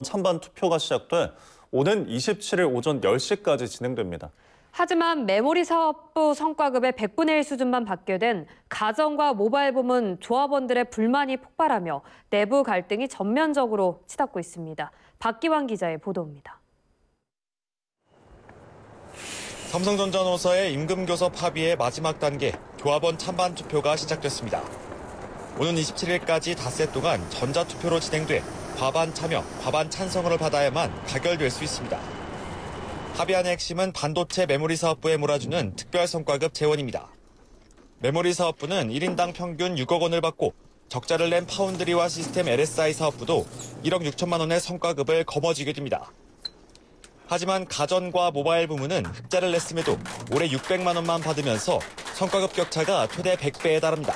찬반 투표가 시작돼 오는 27일 오전 10시까지 진행됩니다. 하지만 메모리 사업부 성과급의 100분의 1 수준만 받게 된 가전과 모바일 부문 조합원들의 불만이 폭발하며 내부 갈등이 전면적으로 치닫고 있습니다. 박기환 기자의 보도입니다. 삼성전자 노사의 임금교섭 합의의 마지막 단계 조합원 찬반 투표가 시작됐습니다. 오는 27일까지 닷새 동안 전자투표로 진행돼 과반 참여, 과반 찬성을 받아야만 가결될 수 있습니다. 합의안의 핵심은 반도체 메모리 사업부에 몰아주는 특별성과급 재원입니다. 메모리 사업부는 1인당 평균 6억 원을 받고 적자를 낸 파운드리와 시스템 LSI 사업부도 1억 6천만 원의 성과급을 거머쥐게 됩니다. 하지만 가전과 모바일 부문은 흑자를 냈음에도 올해 600만 원만 받으면서 성과급 격차가 최대 100배에 달합니다.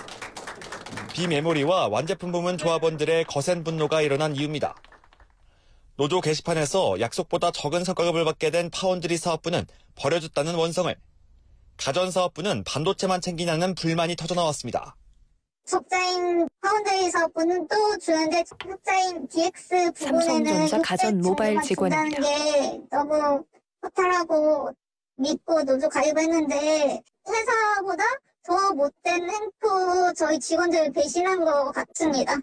비메모리와 완제품 부문 조합원들의 거센 분노가 일어난 이유입니다. 노조 게시판에서 약속보다 적은 성과급을 받게 된 파운드리 사업부는 버려줬다는 원성을, 가전 사업부는 반도체만 챙기냐는 불만이 터져나왔습니다. 적자인 파운드리 사업부는 또 주는데 흑자인 DX 부분에는 삼성전자 가전 모바일 직원입니다. 게 너무 허탈하고 믿고 노조 가입했는데 회사보다 더 못된 행포 저희 직원들 배신한 것 같습니다.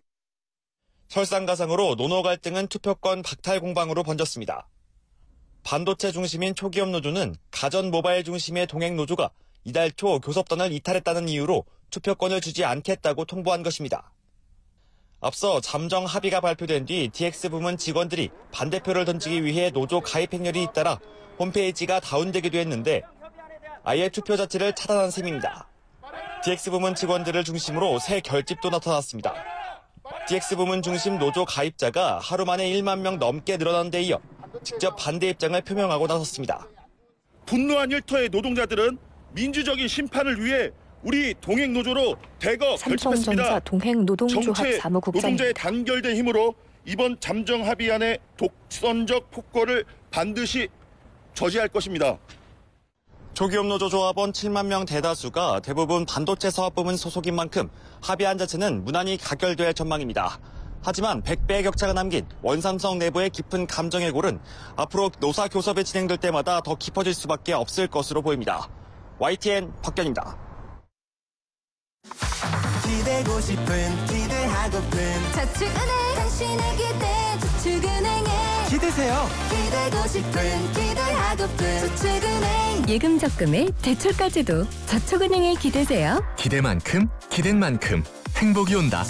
설상가상으로 노노 갈등은 투표권 박탈 공방으로 번졌습니다. 반도체 중심인 초기업 노조는 가전 모바일 중심의 동행 노조가 이달 초 교섭단을 이탈했다는 이유로 투표권을 주지 않겠다고 통보한 것입니다. 앞서 잠정 합의가 발표된 뒤 DX 부문 직원들이 반대표를 던지기 위해 노조 가입 행렬이 잇따라 홈페이지가 다운되기도 했는데 아예 투표 자체를 차단한 셈입니다. DX 부문 직원들을 중심으로 새 결집도 나타났습니다. DX 부문 중심 노조 가입자가 하루 만에 1만 명 넘게 늘어난 데 이어 직접 반대 입장을 표명하고 나섰습니다. 분노한 일터의 노동자들은 민주적인 심판을 위해 우리 동행노조로 대거 삼성전자 결집했습니다. 동행노동조합 정체 사무국장입니다. 노동자의 단결된 힘으로 이번 잠정 합의안의 독선적 폭거를 반드시 저지할 것입니다. 초기업 노조 조합원 7만 명 대다수가 대부분 반도체 사업 부문 소속인 만큼 합의안 자체는 무난히 가결될 전망입니다. 하지만 100배의 격차가 남긴 원삼성 내부의 깊은 감정의 골은 앞으로 노사 교섭이 진행될 때마다 더 깊어질 수밖에 없을 것으로 보입니다. YTN 박견입니다. 기대고 싶은 기대하고픈 저축은행 당신의 기대 저축은행에 기대세요. 기대고 싶은 기대하고픈 저축은행 예금 적금에 대출까지도 저축은행에 기대세요. 기대만큼 기댄 만큼 행복이 온다.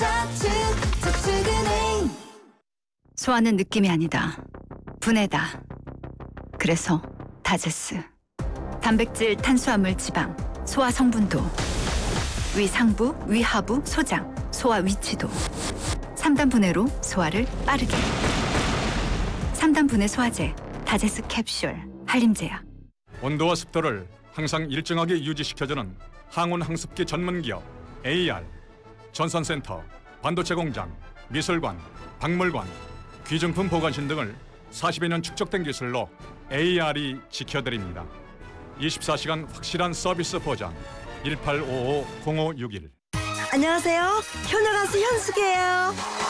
저축은행. 소화는 느낌이 아니다. 분해다. 그래서 다제스. 단백질, 탄수화물, 지방, 소화 성분도, 위 상부, 위 하부, 소장, 소화 위치도. 3단 분해로 소화를 빠르게. 3단 분해 소화제, 다제스 캡슐, 한림제약. 온도와 습도를 항상 일정하게 유지시켜주는 항온 항습기 전문기업 AR. 전산센터, 반도체 공장, 미술관, 박물관, 귀중품 보관실 등을 40여 년 축적된 기술로 AR이 지켜드립니다. 24시간 확실한 서비스 보장. 1855-0561. 안녕하세요. 효녀 가수 현숙이에요.